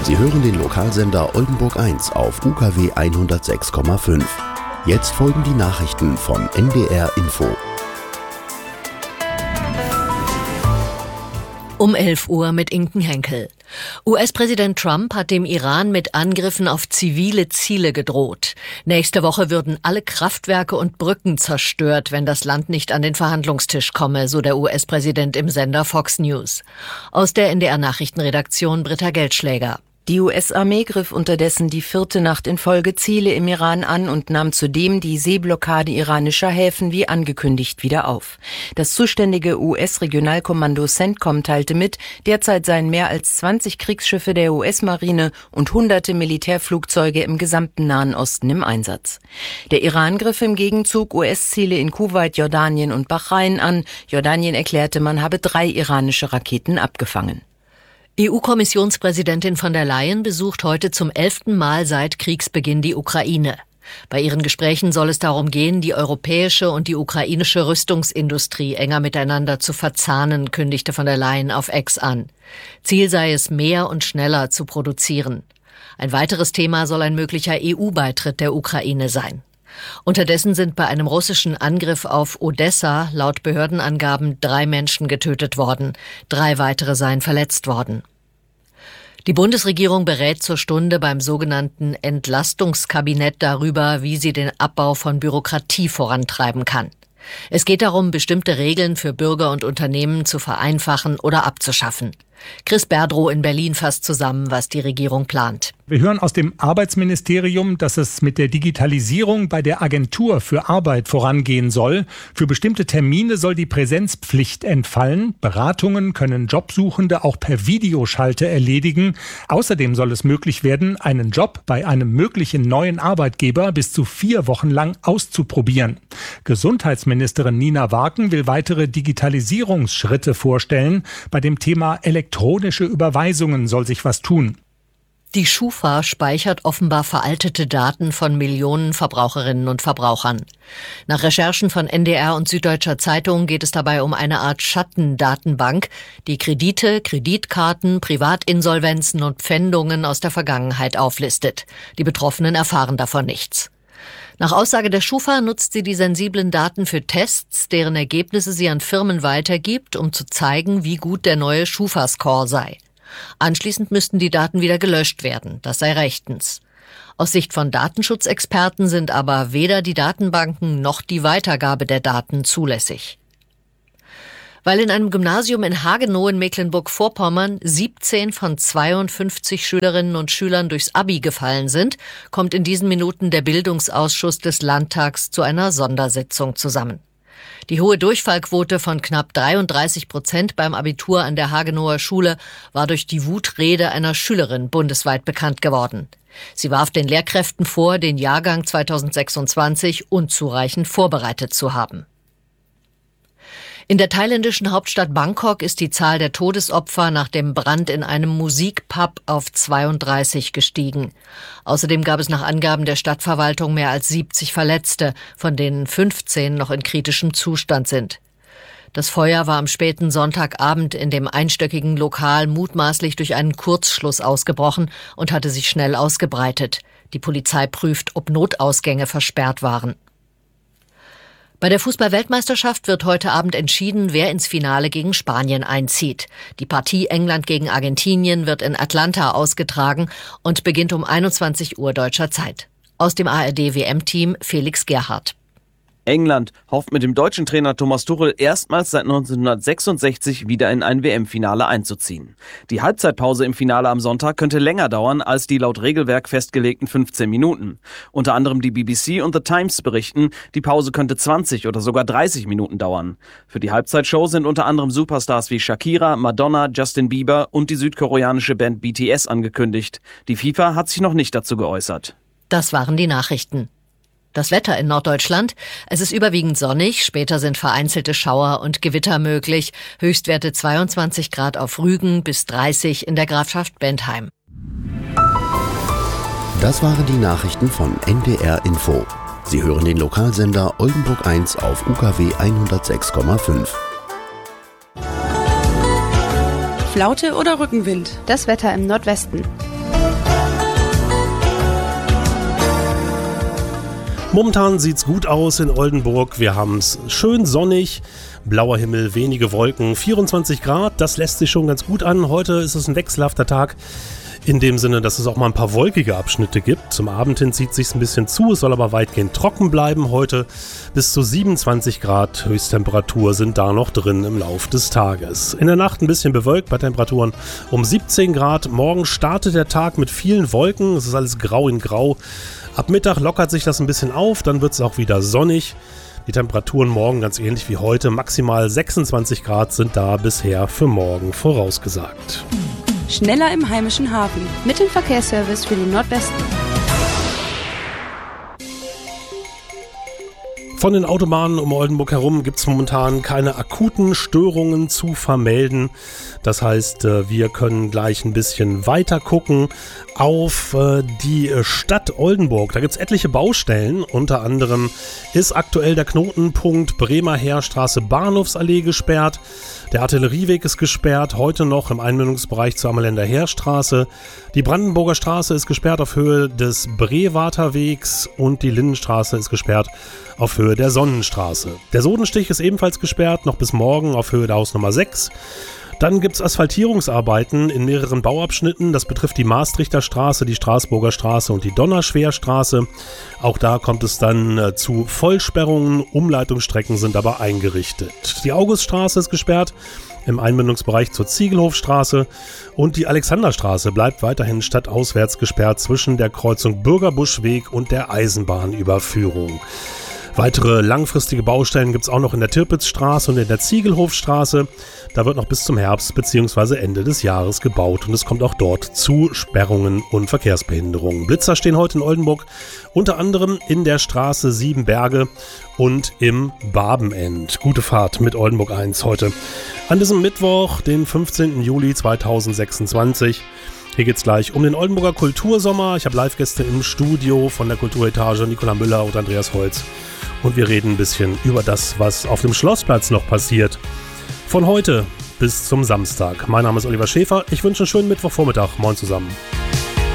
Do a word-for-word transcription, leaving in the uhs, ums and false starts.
Sie hören den Lokalsender Oldenburg eins auf U K W hundertsechs Komma fünf. Jetzt folgen die Nachrichten von N D R Info. Um elf Uhr mit Inken Henkel. U S-Präsident Trump hat dem Iran mit Angriffen auf zivile Ziele gedroht. Nächste Woche würden alle Kraftwerke und Brücken zerstört, wenn das Land nicht an den Verhandlungstisch komme, so der U S-Präsident im Sender Fox News. Aus der N D R-Nachrichtenredaktion Britta Geldschläger. Die U S-Armee griff unterdessen die vierte Nacht in Folge Ziele im Iran an und nahm zudem die Seeblockade iranischer Häfen wie angekündigt wieder auf. Das zuständige U S-Regionalkommando CENTCOM teilte mit, derzeit seien mehr als zwanzig Kriegsschiffe der U S-Marine und hunderte Militärflugzeuge im gesamten Nahen Osten im Einsatz. Der Iran griff im Gegenzug U S-Ziele in Kuwait, Jordanien und Bahrain an. Jordanien erklärte, man habe drei iranische Raketen abgefangen. E U-Kommissionspräsidentin von der Leyen besucht heute zum elften Mal seit Kriegsbeginn die Ukraine. Bei ihren Gesprächen soll es darum gehen, die europäische und die ukrainische Rüstungsindustrie enger miteinander zu verzahnen, kündigte von der Leyen auf X an. Ziel sei es, mehr und schneller zu produzieren. Ein weiteres Thema soll ein möglicher E U-Beitritt der Ukraine sein. Unterdessen sind bei einem russischen Angriff auf Odessa laut Behördenangaben drei Menschen getötet worden. Drei weitere seien verletzt worden. Die Bundesregierung berät zur Stunde beim sogenannten Entlastungskabinett darüber, wie sie den Abbau von Bürokratie vorantreiben kann. Es geht darum, bestimmte Regeln für Bürger und Unternehmen zu vereinfachen oder abzuschaffen. Chris Berdrow in Berlin fasst zusammen, was die Regierung plant. Wir hören aus dem Arbeitsministerium, dass es mit der Digitalisierung bei der Agentur für Arbeit vorangehen soll. Für bestimmte Termine soll die Präsenzpflicht entfallen. Beratungen können Jobsuchende auch per Videoschalte erledigen. Außerdem soll es möglich werden, einen Job bei einem möglichen neuen Arbeitgeber bis zu vier Wochen lang auszuprobieren. Gesundheitsministerin Nina Waken will weitere Digitalisierungsschritte vorstellen. Bei dem Thema elektronische Überweisungen soll sich was tun. Die Schufa speichert offenbar veraltete Daten von Millionen Verbraucherinnen und Verbrauchern. Nach Recherchen von N D R und Süddeutscher Zeitung geht es dabei um eine Art Schattendatenbank, die Kredite, Kreditkarten, Privatinsolvenzen und Pfändungen aus der Vergangenheit auflistet. Die Betroffenen erfahren davon nichts. Nach Aussage der Schufa nutzt sie die sensiblen Daten für Tests, deren Ergebnisse sie an Firmen weitergibt, um zu zeigen, wie gut der neue Schufa-Score sei. Anschließend müssten die Daten wieder gelöscht werden. Das sei rechtens. Aus Sicht von Datenschutzexperten sind aber weder die Datenbanken noch die Weitergabe der Daten zulässig. Weil in einem Gymnasium in Hagenow in Mecklenburg-Vorpommern siebzehn von zweiundfünfzig Schülerinnen und Schülern durchs Abi gefallen sind, kommt in diesen Minuten der Bildungsausschuss des Landtags zu einer Sondersitzung zusammen. Die hohe Durchfallquote von knapp dreiunddreißig Prozent beim Abitur an der Hagenower Schule war durch die Wutrede einer Schülerin bundesweit bekannt geworden. Sie warf den Lehrkräften vor, den Jahrgang zweitausendsechsundzwanzig unzureichend vorbereitet zu haben. In der thailändischen Hauptstadt Bangkok ist die Zahl der Todesopfer nach dem Brand in einem Musikpub auf zweiunddreißig gestiegen. Außerdem gab es nach Angaben der Stadtverwaltung mehr als siebzig Verletzte, von denen fünfzehn noch in kritischem Zustand sind. Das Feuer war am späten Sonntagabend in dem einstöckigen Lokal mutmaßlich durch einen Kurzschluss ausgebrochen und hatte sich schnell ausgebreitet. Die Polizei prüft, ob Notausgänge versperrt waren. Bei der Fußball-Weltmeisterschaft wird heute Abend entschieden, wer ins Finale gegen Spanien einzieht. Die Partie England gegen Argentinien wird in Atlanta ausgetragen und beginnt um einundzwanzig Uhr deutscher Zeit. Aus dem A R D-W M-Team Felix Gerhardt. England hofft mit dem deutschen Trainer Thomas Tuchel erstmals seit neunzehnhundertsechsundsechzig wieder in ein W M-Finale einzuziehen. Die Halbzeitpause im Finale am Sonntag könnte länger dauern als die laut Regelwerk festgelegten fünfzehn Minuten. Unter anderem die B B C und The Times berichten, die Pause könnte zwanzig oder sogar dreißig Minuten dauern. Für die Halbzeitshow sind unter anderem Superstars wie Shakira, Madonna, Justin Bieber und die südkoreanische Band B T S angekündigt. Die FIFA hat sich noch nicht dazu geäußert. Das waren die Nachrichten. Das Wetter in Norddeutschland. Es ist überwiegend sonnig, später sind vereinzelte Schauer und Gewitter möglich. Höchstwerte zweiundzwanzig Grad auf Rügen bis dreißig in der Grafschaft Bentheim. Das waren die Nachrichten von N D R Info. Sie hören den Lokalsender Oldenburg eins auf U K W hundertsechs Komma fünf. Flaute oder Rückenwind? Das Wetter im Nordwesten. Momentan sieht's gut aus in Oldenburg. Wir haben's schön sonnig, blauer Himmel, wenige Wolken, vierundzwanzig Grad. Das lässt sich schon ganz gut an. Heute ist es ein wechselhafter Tag. In dem Sinne, dass es auch mal ein paar wolkige Abschnitte gibt. Zum Abend hin zieht es sich ein bisschen zu, es soll aber weitgehend trocken bleiben heute. Bis zu siebenundzwanzig Grad Höchsttemperatur sind da noch drin im Lauf des Tages. In der Nacht ein bisschen bewölkt bei Temperaturen um siebzehn Grad. Morgen startet der Tag mit vielen Wolken, es ist alles grau in grau. Ab Mittag lockert sich das ein bisschen auf, dann wird es auch wieder sonnig. Die Temperaturen morgen ganz ähnlich wie heute, maximal sechsundzwanzig Grad sind da bisher für morgen vorausgesagt. Schneller im heimischen Hafen. Mit dem Verkehrsservice für den Nordwesten. Von den Autobahnen um Oldenburg herum gibt es momentan keine akuten Störungen zu vermelden. Das heißt, wir können gleich ein bisschen weiter gucken auf die Stadt Oldenburg. Da gibt es etliche Baustellen. Unter anderem ist aktuell der Knotenpunkt Bremer Heerstraße Bahnhofsallee gesperrt. Der Artillerieweg ist gesperrt, heute noch im Einmündungsbereich zur Ammerländer Heerstraße. Die Brandenburger Straße ist gesperrt auf Höhe des Brewarter Wegs und die Lindenstraße ist gesperrt auf Höhe der Sonnenstraße. Der Sodenstich ist ebenfalls gesperrt, noch bis morgen auf Höhe der Hausnummer sechs. Dann gibt es Asphaltierungsarbeiten in mehreren Bauabschnitten. Das betrifft die Maastrichter Straße, die Straßburger Straße und die Donnerschwerstraße. Auch da kommt es dann äh, zu Vollsperrungen. Umleitungsstrecken sind aber eingerichtet. Die Auguststraße ist gesperrt im Einmündungsbereich zur Ziegelhofstraße und die Alexanderstraße bleibt weiterhin stadtauswärts gesperrt zwischen der Kreuzung Bürgerbuschweg und der Eisenbahnüberführung. Weitere langfristige Baustellen gibt es auch noch in der Tirpitzstraße und in der Ziegelhofstraße. Da wird noch bis zum Herbst bzw. Ende des Jahres gebaut und es kommt auch dort zu Sperrungen und Verkehrsbehinderungen. Blitzer stehen heute in Oldenburg, unter anderem in der Straße Siebenberge und im Barbenend. Gute Fahrt mit Oldenburg eins heute an diesem Mittwoch, den fünfzehnten Juli zweitausendsechsundzwanzig. Hier geht's gleich um den Oldenburger Kultursommer. Ich habe Live-Gäste im Studio von der Kulturetage, Nicola Müller und Andreas Holz. Und wir reden ein bisschen über das, was auf dem Schlossplatz noch passiert. Von heute bis zum Samstag. Mein Name ist Oliver Schäfer. Ich wünsche einen schönen Mittwochvormittag. Moin zusammen.